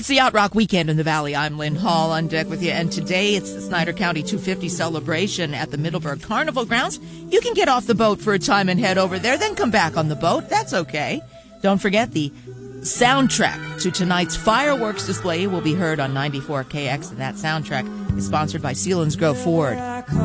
It's the Yacht Rock Weekend in the Valley. I'm Lynn Hall on deck with you, and today it's the Snyder County 250 celebration at the Middleburg Carnival Grounds. You can get off the boat for a time and head over there, then come back on the boat. That's okay. Don't forget the soundtrack to tonight's fireworks display will be heard on 94KX, and that soundtrack is sponsored by Selinsgrove Ford.